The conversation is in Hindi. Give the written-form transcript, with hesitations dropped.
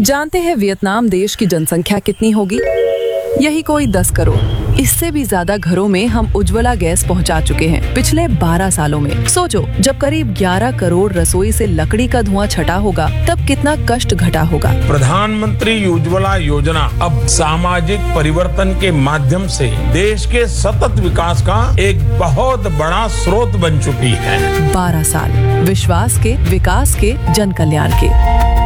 जानते हैं वियतनाम देश की जनसंख्या कितनी होगी? यही कोई 10 करोड़। इससे भी ज्यादा घरों में हम उज्ज्वला गैस पहुंचा चुके हैं पिछले 12 सालों में। सोचो, जब करीब 11 करोड़ रसोई से लकड़ी का धुआं छटा होगा, तब कितना कष्ट घटा होगा। प्रधानमंत्री उज्ज्वला योजना अब सामाजिक परिवर्तन के माध्यम से देश के सतत विकास का एक बहुत बड़ा स्रोत बन चुकी है। 12 साल विश्वास के, विकास के, जन कल्याण के।